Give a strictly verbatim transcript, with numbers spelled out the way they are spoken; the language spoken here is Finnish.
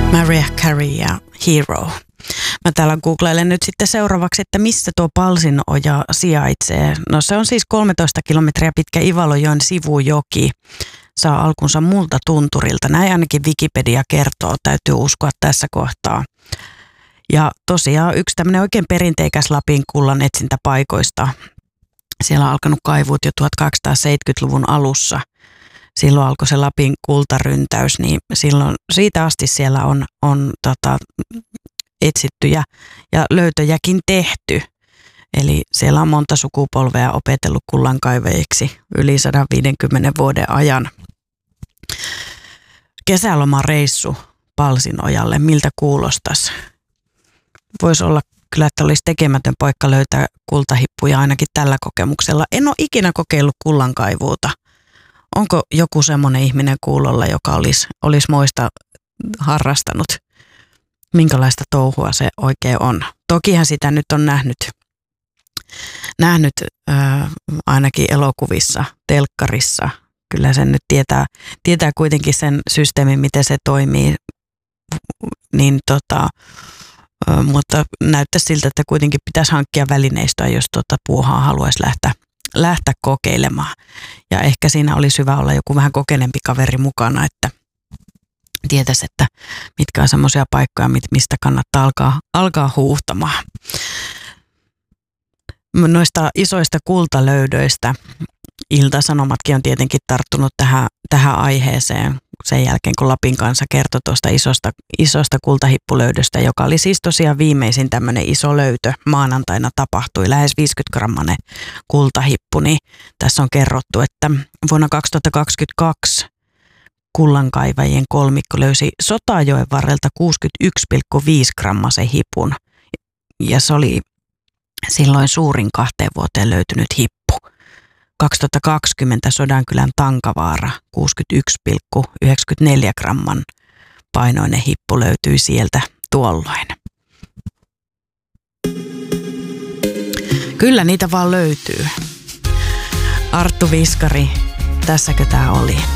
Mariah Carey ja Hero. Mä täällä googlailen nyt sitten seuraavaksi, että missä tuo Palsinoja sijaitsee. No se on siis kolmetoista kilometriä pitkä Ivalojoen sivujoki. Saa alkunsa Multatunturilta. Näin ainakin Wikipedia kertoo, täytyy uskoa tässä kohtaa. Ja tosiaan yksi tämmöinen oikein perinteikäs Lapin kullan etsintäpaikoista. Siellä on alkanut kaivuut jo tuhatkahdeksansataaseitsemänkymmentäluvun alussa. Silloin alkoi se Lapin kultaryntäys, niin silloin siitä asti siellä on, on tota, etsitty ja, ja löytöjäkin tehty. Eli siellä on monta sukupolvea opetellut kullankaivajiksi yli sata viisikymmentä vuoden ajan. Kesälomareissu Palsinojalle, miltä kuulostaisi? Voisi olla kyllä, että olisi tekemätön paikka löytää kultahippuja ainakin tällä kokemuksella. En ole ikinä kokeillut kullankaivuuta. Onko joku semmoinen ihminen kuulolla, joka olisi, olisi moista harrastanut? Minkälaista touhua se oikein on? Tokihan sitä nyt on nähnyt, nähnyt äh, ainakin elokuvissa, telkkarissa. Kyllä sen nyt tietää, tietää kuitenkin sen systeemin, miten se toimii. Niin tota, äh, mutta näyttää siltä, että kuitenkin pitäisi hankkia välineistöä, jos tuota puuhaa haluaisi lähteä, lähteä kokeilemaan. Ja ehkä siinä olisi hyvä olla joku vähän kokeneempi kaveri mukana, että tietäisi, että mitkä on semmoisia paikkoja, mistä kannattaa alkaa, alkaa huuhtamaan. Noista isoista kultalöydöistä Ilta-Sanomatkin on tietenkin tarttunut tähän, tähän aiheeseen sen jälkeen, kun Lapin kansa kertoi tuosta isosta, isosta kultahippulöydöstä, joka oli siis tosiaan viimeisin tämmöinen iso löytö. Maanantaina tapahtui lähes viisikymmentä grammanen kultahippu, niin tässä on kerrottu, että vuonna kaksituhattakaksikymmentäkaksi kullankaivajien kolmikko löysi Sotajoen varrelta kuusikymmentäyksi pilkku viisi grammasen hipun. Ja se oli silloin suurin kahteen vuoteen löytynyt hippu. kaksituhattakaksikymmentä Sodankylän Tankavaara kuusikymmentäyksi pilkku yhdeksänkymmentäneljä gramman painoinen hippu löytyi sieltä tuolloin. Kyllä niitä vaan löytyy. Arttu Viskari, tässäkö tää oli?